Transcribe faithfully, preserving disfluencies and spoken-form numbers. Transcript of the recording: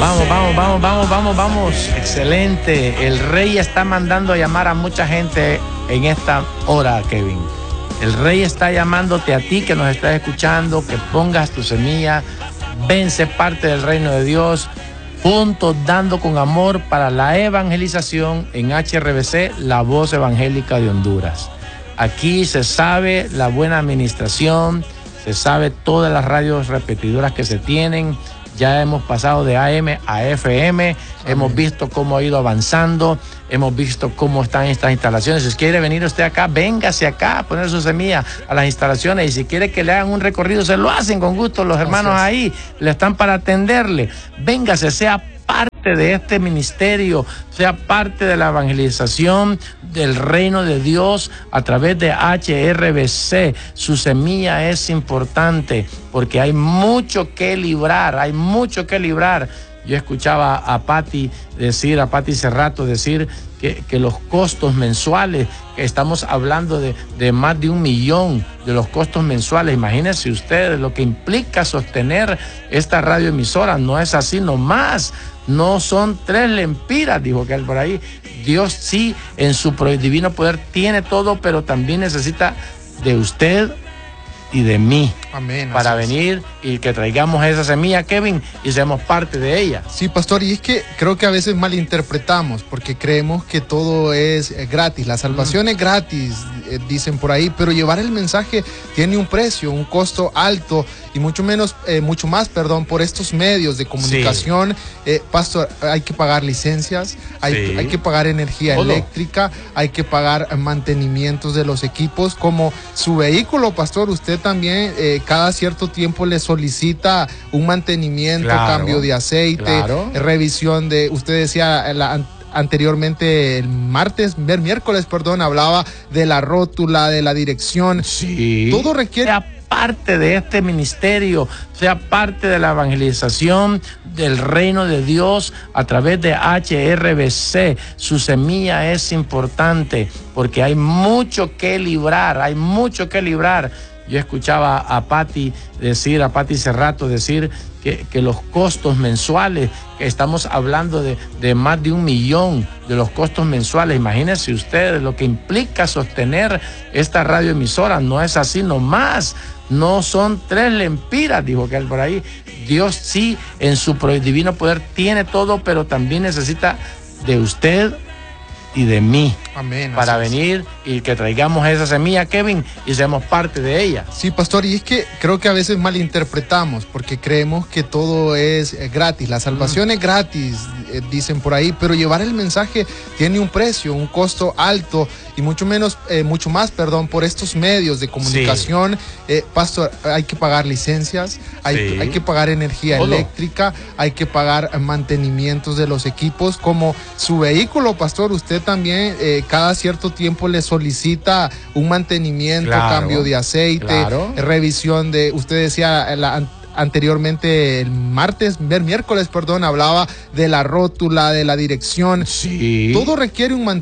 Vamos, vamos, vamos, vamos, vamos, vamos. Excelente. El rey está mandando a llamar a mucha gente en esta hora, Kevin. El rey está llamándote a ti que nos estás escuchando, que pongas tu semilla, vence parte del reino de Dios, juntos dando con amor para la evangelización en H R B C, la voz evangélica de Honduras. Aquí se sabe la buena administración, se sabe todas las radios repetidoras que se tienen. Ya hemos pasado de A M a F M, amén. Hemos visto cómo ha ido avanzando, hemos visto cómo están estas instalaciones. Si quiere venir usted acá, véngase acá a poner su semilla a las instalaciones, y si quiere que le hagan un recorrido, se lo hacen con gusto. Los hermanos ahí le están para atenderle. Véngase, sea parte de este ministerio, sea parte de la evangelización del reino de Dios a través de H R B C. Su semilla es importante porque hay mucho que librar, hay mucho que librar. Yo escuchaba a Pati decir, a Pati Cerrato decir que, que los costos mensuales, que estamos hablando de, de más de un millón de los costos mensuales. Imagínense ustedes lo que implica sostener esta radioemisora. No es así nomás. No son tres lempiras, dijo que él por ahí. Dios sí, en su divino poder, tiene todo, pero también necesita de usted y de mí. Amén. Para venir y que traigamos esa semilla, Kevin, y seamos parte de ella. Sí, pastor, y es que creo que a veces malinterpretamos porque creemos que todo es eh, gratis. La salvación mm. es gratis, eh, dicen por ahí, pero llevar el mensaje tiene un precio, un costo alto y mucho menos, eh, mucho más, perdón, por estos medios de comunicación. Sí. Eh, pastor, hay que pagar licencias, hay, sí. hay que pagar energía Todo. eléctrica, hay que pagar mantenimientos de los equipos, como su vehículo, pastor. Usted también eh, cada cierto tiempo le solicita un mantenimiento, claro, cambio de aceite, claro. revisión de, usted decía la, anteriormente el martes, el miércoles, perdón, hablaba de la rótula, de la dirección. Sí. Todo requiere sea parte de este ministerio, sea parte de la evangelización del reino de Dios a través de H R B C. Su semilla es importante porque hay mucho que librar, hay mucho que librar. Yo escuchaba a Pati decir, a Pati Cerrato decir que, que los costos mensuales, que estamos hablando de, de más de un millón de los costos mensuales. Imagínense ustedes lo que implica sostener esta radioemisora. No es así nomás. No son tres lempiras, dijo que él por ahí. Dios sí, en su divino poder, tiene todo, pero también necesita de usted y de mí. Amén. Para venir y que traigamos esa semilla, Kevin, y seamos parte de ella. Sí, pastor, y es que creo que a veces malinterpretamos porque creemos que todo es gratis. La salvación mm. es gratis, eh, dicen por ahí, pero llevar el mensaje tiene un precio, un costo alto y mucho menos, eh, mucho más, perdón, por estos medios de comunicación. Sí. Eh, pastor, hay que pagar licencias, hay, sí. hay que pagar energía Todo. eléctrica, hay que pagar mantenimientos de los equipos, como su vehículo, pastor. Usted también eh, cada cierto tiempo le solicita un mantenimiento, claro, cambio de aceite, claro. revisión de, usted decía la, anteriormente el martes, el miércoles, perdón, hablaba de la rótula, de la dirección. Sí. Todo requiere un mantenimiento.